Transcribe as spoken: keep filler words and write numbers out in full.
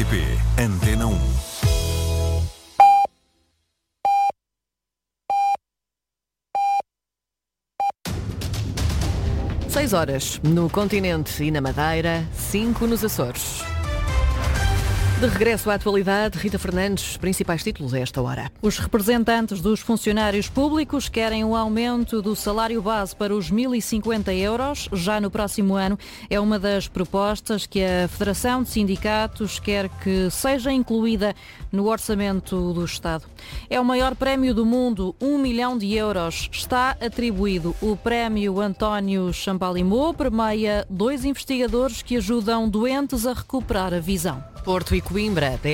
R T P Antena um. Seis horas no continente e na Madeira, cinco nos Açores. De regresso à atualidade, Rita Fernandes, principais títulos a esta hora. Os representantes dos funcionários públicos querem um aumento do salário base para os mil e cinquenta euros já no próximo ano. É uma das propostas que a Federação de Sindicatos quer que seja incluída no orçamento do Estado. É o maior prémio do mundo, um milhão de euros. Está atribuído. O prémio António Champalimau premia dois investigadores que ajudam doentes a recuperar a visão. Porto e Coimbra.